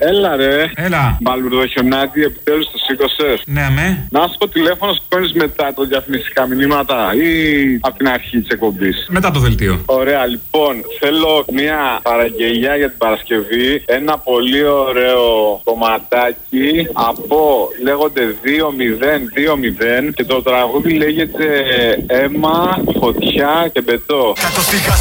Έλα ρε. Έλα. Μπαλουρδοχιονάτη, επιτέλους το σήκωσες. Ναι, με. Να σου πω, τηλέφωνο σηκώνεις μετά το διαφημιστικά μηνύματα ή από την αρχή της εκπομπής? Μετά το δελτίο. Ωραία, λοιπόν, θέλω μια παραγγελιά για την Παρασκευή. Ένα πολύ ωραίο κομματάκι από, λέγονται 2-0-2-0 και το τραγούδι λέγεται Αίμα, Φωτιά και Μπετό. Κάτω στη